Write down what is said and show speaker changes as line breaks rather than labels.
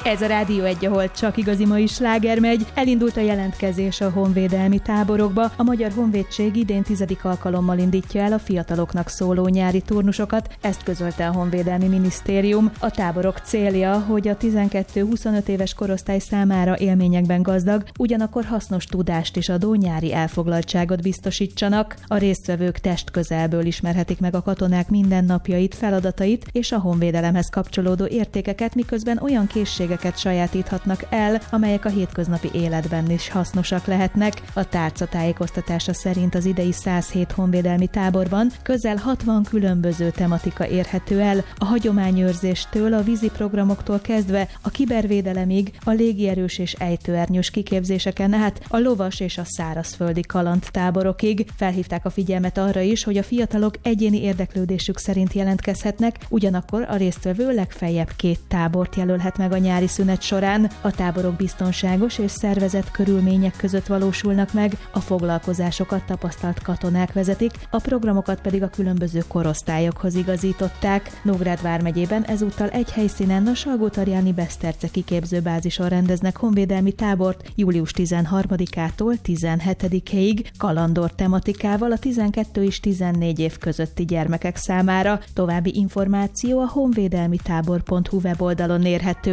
Ez a Rádió 1, ahol csak igazi mai sláger megy. Elindult a jelentkezés a honvédelmi táborokba. A Magyar Honvédség idén 10. alkalommal indítja el a fiataloknak szóló nyári turnusokat, ezt közölte a Honvédelmi Minisztérium. A táborok célja, hogy a 12-25 éves korosztály számára élményekben gazdag, ugyanakkor hasznos tudást is adó nyári elfoglaltságot biztosítsanak. A résztvevők testközelből ismerhetik meg a katonák mindennapjait, feladatait és a honvédelemhez kapcsolódó értékeket, miközben olyan készségeket sajátíthatnak el, amelyek a hétköznapi életben is hasznosak lehetnek. A tárca tájékoztatása szerint az idei 107 honvédelmi táborban közel 60 különböző tematika érhető el, a hagyományőrzéstől, a vízi programoktól kezdve a kibervédelemig, a légierős és ejtőernyős kiképzéseken át a lovas és a szárazföldi kalandtáborokig. Felhívták a figyelmet arra is, hogy a fiatalok egyéni érdeklődésük szerint jelentkezhetnek, ugyanakkor a résztvevő legfeljebb 2 tábort jelölhet meg a nyári szünet során. A táborok biztonságos és szervezett körülmények között valósulnak meg, a foglalkozásokat tapasztalt katonák vezetik, a programokat pedig a különböző korosztályokhoz igazították. Nógrád vármegyében ezúttal egy helyszínen, a Salgótarjáni Beszterce kiképzőbázison rendeznek honvédelmi tábort július 13-ától 17-ig kalandor tematikával a 12 és 14 év közötti gyermekek számára. További információ a honvédelmitábor.hu weboldalon érhető